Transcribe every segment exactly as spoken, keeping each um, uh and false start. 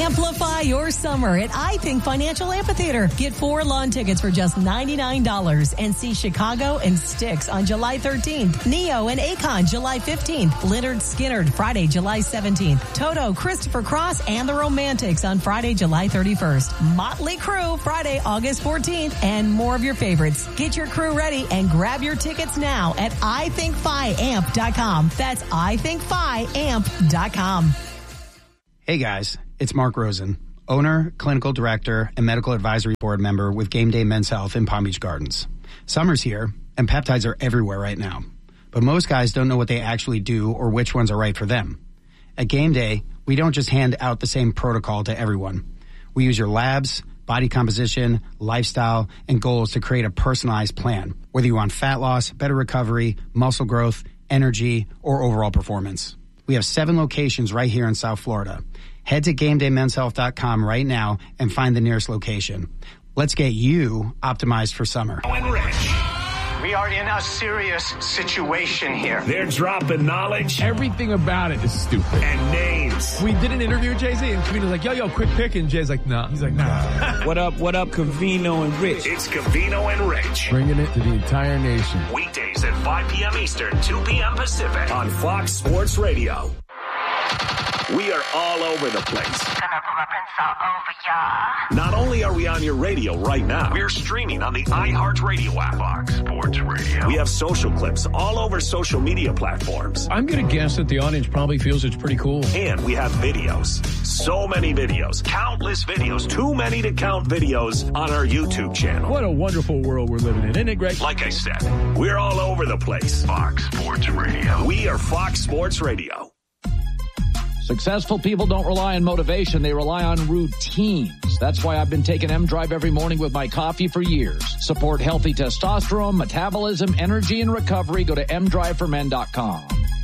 Amplify your summer at I Think Financial Amphitheater. Get four lawn tickets for just ninety-nine dollars and see Chicago and Styx on July thirteenth. Neo and Akon July fifteenth. Lynyrd Skynyrd Friday, July seventeenth. Toto, Christopher Cross, and the Romantics on Friday, July thirty-first. Motley Crue Friday, August fourteenth. And more of your favorites. Get your crew ready and grab your tickets now at I think fi amp dot com. That's I think fi amp dot com. Hey guys, it's Mark Rosen, owner, clinical director, and medical advisory board member with Game Day Men's Health in Palm Beach Gardens. Summer's here, and peptides are everywhere right now. But most guys don't know what they actually do or which ones are right for them. At Game Day, we don't just hand out the same protocol to everyone. We use your labs, body composition, lifestyle, and goals to create a personalized plan, whether you want fat loss, better recovery, muscle growth, energy, or overall performance. We have seven locations right here in South Florida. Head to game day men's health dot com right now and find the nearest location. Let's get you optimized for summer. And Rich, we are in a serious situation here. They're dropping knowledge. Everything about it is stupid. And names. We did an interview with Jay-Z, and Cavino's like, yo, yo, quick pick. And Jay's like, nah. He's like, nah. What up, what up, Cavino and Rich? It's Cavino and Rich. Bringing it to the entire nation. Weekdays at five p.m. Eastern, two p.m. Pacific on Fox Sports Radio. We are all over the place. Gonna rub all over y'all. Not only are we on your radio right now, we're streaming on the iHeartRadio app. Fox Sports Radio. We have social clips all over social media platforms. I'm going to guess that the audience probably feels it's pretty cool. And we have videos. So many videos. Countless videos. Too many to count videos on our YouTube channel. What a wonderful world we're living in, isn't it, Greg? Like I said, we're all over the place. Fox Sports Radio. We are Fox Sports Radio. Successful people don't rely on motivation. They rely on routines. That's why I've been taking M-Drive every morning with my coffee for years. Support healthy testosterone, metabolism, energy, and recovery. Go to m drive for men dot com.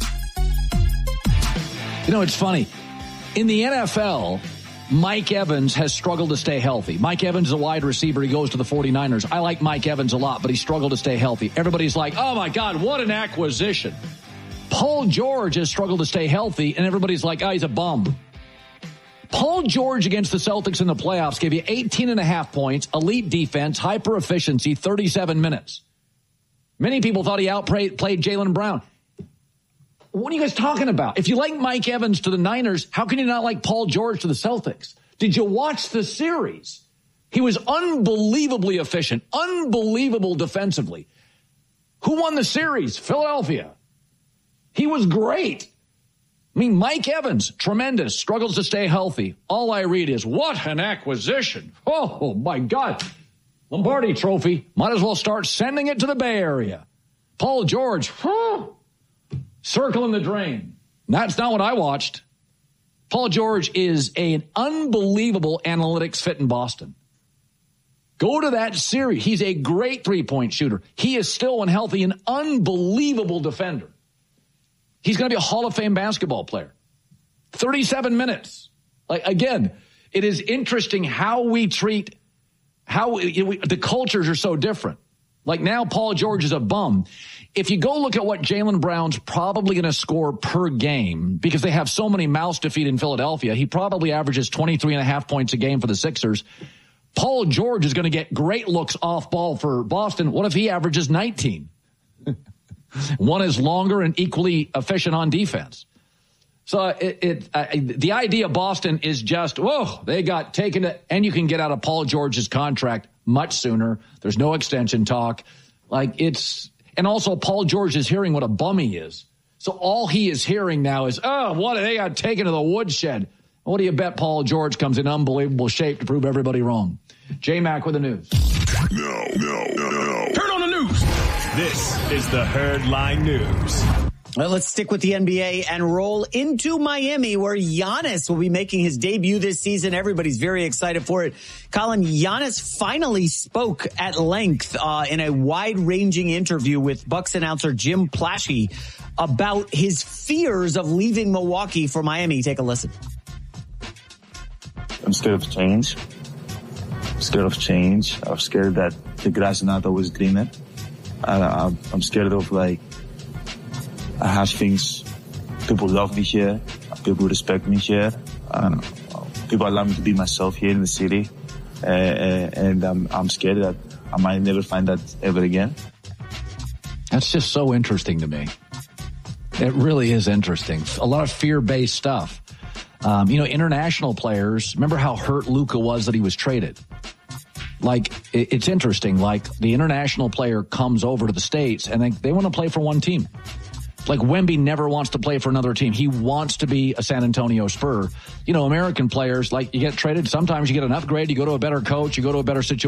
You know, it's funny. In the N F L, Mike Evans has struggled to stay healthy. Mike Evans is a wide receiver. He goes to the forty-niners. I like Mike Evans a lot, but he struggled to stay healthy. Everybody's like, oh, my God, what an acquisition. Paul George has struggled to stay healthy, and everybody's like, oh, he's a bum. Paul George against the Celtics in the playoffs gave you eighteen and a half points, elite defense, hyper efficiency, thirty-seven minutes. Many people thought he outplayed Jaylen Brown. What are you guys talking about? If you like Mike Evans to the Niners, how can you not like Paul George to the Celtics? Did you watch the series? He was unbelievably efficient, unbelievable defensively. Who won the series? Philadelphia. He was great. I mean, Mike Evans, tremendous, struggles to stay healthy. All I read is, what an acquisition. Oh, my God. Lombardi Trophy. Might as well start sending it to the Bay Area. Paul George, whew, circle in the drain. That's not what I watched. Paul George is an unbelievable analytics fit in Boston. Go to that series. He's a great three-point shooter. He is still, when healthy, an unbelievable defender. He's going to be a Hall of Fame basketball player. thirty-seven minutes. Like, again, it is interesting how we treat, how we, we, the cultures are so different. Like now, Paul George is a bum. If you go look at what Jaylen Brown's probably going to score per game, because they have so many mouths to feed in Philadelphia, he probably averages twenty-three and a half points a game for the Sixers. Paul George is going to get great looks off ball for Boston. What if he averages nineteen? One is longer and equally efficient on defense. So it, it uh, the idea of Boston is just, whoa, they got taken to, and you can get out of Paul George's contract much sooner. There's no extension talk. Like it's, and also Paul George is hearing what a bum he is. So all he is hearing now is, oh, what, they got taken to the woodshed. What do you bet Paul George comes in unbelievable shape to prove everybody wrong? J-Mac with the news. No, no, no, no. Turn on the news. This is the Herd Line News. Well, let's stick with the N B A and roll into Miami, where Giannis will be making his debut this season. Everybody's very excited for it. Colin, Giannis finally spoke at length uh, in a wide-ranging interview with Bucks announcer Jim Plaschke about his fears of leaving Milwaukee for Miami. Take a listen. I'm scared of change. I'm scared of change. I'm scared that the grass is not always greener. I, I'm scared of, like, I have things, people love me here, people respect me here, and people allow me to be myself here in the city. Uh, and I'm, I'm scared that I might never find that ever again. That's just so interesting to me. It really is interesting. A lot of fear-based stuff. Um, you know, international players, remember how hurt Luka was that he was traded? Like, it, it's interesting. Like, the international player comes over to the States and they, they want to play for one team. Like, Wemby never wants to play for another team. He wants to be a San Antonio Spur. You know, American players, like, you get traded. Sometimes you get an upgrade. You go to a better coach. You go to a better situation.